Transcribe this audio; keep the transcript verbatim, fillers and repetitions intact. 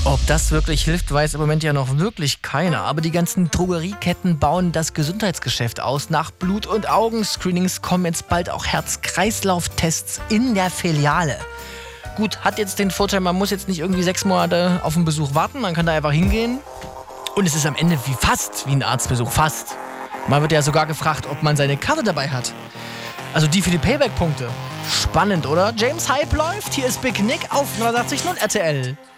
Ob das wirklich hilft, weiß im Moment ja noch wirklich keiner. Aber die ganzen Drogerieketten bauen das Gesundheitsgeschäft aus. Nach Blut- und Augenscreenings kommen jetzt bald auch Herz-Kreislauf-Tests in der Filiale. Gut, hat jetzt den Vorteil, man muss jetzt nicht irgendwie sechs Monate auf einen Besuch warten. Man kann da einfach hingehen. Und es ist am Ende wie fast wie ein Arztbesuch. Fast. Man wird ja sogar gefragt, ob man seine Karte dabei hat. Also die für die Payback-Punkte. Spannend, oder? James Hype läuft. Hier ist Big Nick auf neunundachtzig Komma null R T L.